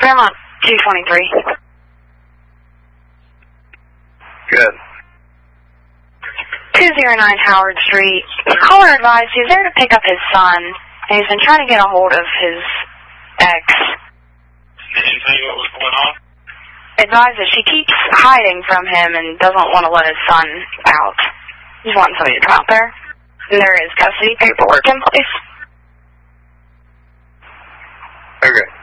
Paramount 223. Good. 209 Howard Street. Caller advised he was there to pick up his son, and he's been trying to get a hold of his ex. Did she tell you what was going on? Advised that she keeps hiding from him and doesn't want to let his son out. He's wanting somebody to come out there. And there is custody paperwork in place. Okay.